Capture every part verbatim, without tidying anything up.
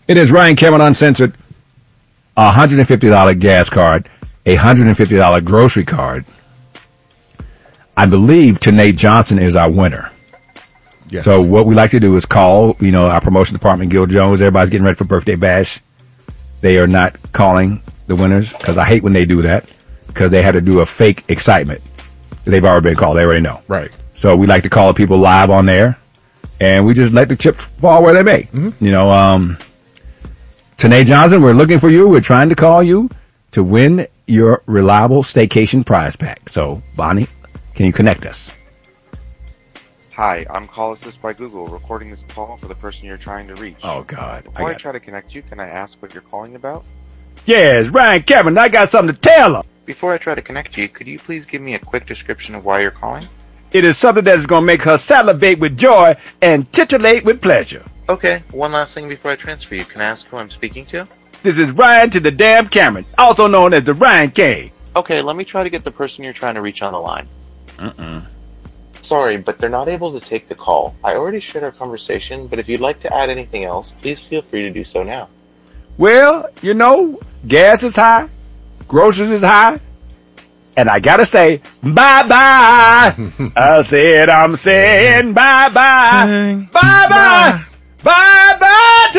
It is Ryan Cameron Uncensored. A one hundred fifty dollars gas card, a one hundred fifty dollars grocery card. I believe Tanae Johnson is our winner. Yes. So what we like to do is call, you know, our promotion department, Gil Jones. Everybody's getting ready for birthday bash. They are not calling the winners because I hate when they do that because they had to do a fake excitement. They've already been called. They already know. Right. So we like to call people live on there, and we just let the chips fall where they may. Mm-hmm. You know, um, Tanae Johnson, we're looking for you. We're trying to call you to win your reliable staycation prize pack. So, Bonnie, can you connect us? Hi, I'm Call Assist by Google, recording this call for the person you're trying to reach. Oh, God. Before I, I, I try to connect you, can I ask what you're calling about? Yes, Ryan Cameron, I got something to tell her. Before I try to connect you, could you please give me a quick description of why you're calling? It is something that is going to make her salivate with joy and titillate with pleasure. Okay, one last thing before I transfer you. Can I ask who I'm speaking to? This is Ryan to the damn Cameron, also known as the Ryan K. Okay, let me try to get the person you're trying to reach on the line. Uh-uh. Sorry, but they're not able to take the call. I already shared our conversation, but if you'd like to add anything else, please feel free to do so now. Well, you know, gas is high, groceries is high, and I gotta say, bye-bye. I said I'm saying bye-bye. Bye-bye. Bye-bye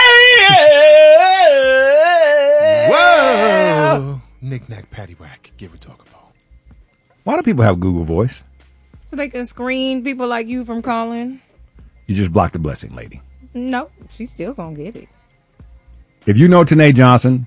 today. Whoa. Knick-knack, paddywhack, give a talk about. Why do people have Google Voice? So they can screen people like you from calling? You just blocked the blessing, lady. No, she's still gonna get it. If you know Tanae Johnson,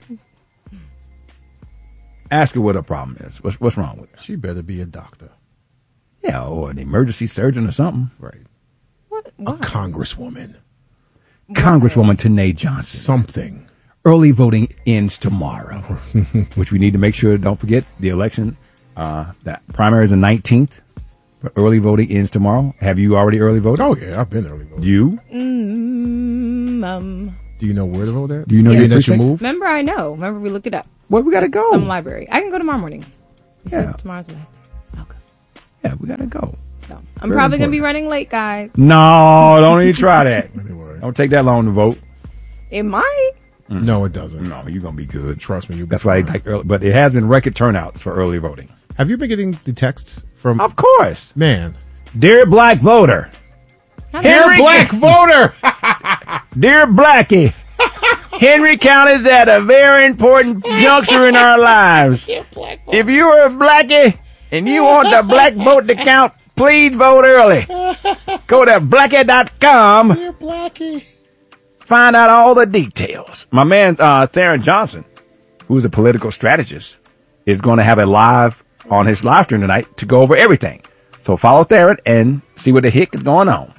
ask her what her problem is. What's what's wrong with her? She better be a doctor. Yeah, or an emergency surgeon or something. Right. What? A congresswoman. Congresswoman Tanae Johnson. Something. Early voting ends tomorrow, which we need to make sure, don't forget, the election, uh, that primary is the nineteenth, but early voting ends tomorrow. Have you already early voted? Oh, yeah, I've been early voting. You? Mm, um, Do you know where to vote at? Do you know yeah. your that you precinct? moved? remember, I know. Remember, we looked it up. Well, we got to go. Some library. I can go tomorrow morning. You Yeah. said tomorrow's the last day. Okay. Yeah, we got to go. So, I'm Very probably going to be important. running late, guys. No, don't even try that. Anyway. Don't take that long to vote. It might. Mm. No, it doesn't. No, you're going to be good. Trust me. You'll be That's why, fine. like, early, but it has been record turnouts for early voting. Have you been getting the texts from... Of course. Man. Dear black voter. Dear black voter! Dear Blackie. Henry County is at a very important juncture in our lives. If you are a Blackie and you want the black vote to count, please vote early. Go to blackie dot com. Dear Blackie. Find out all the details. My man, uh, Theron Johnson, who's a political strategist, is going to have a live on his live stream tonight to go over everything. So follow Theron and see what the heck is going on.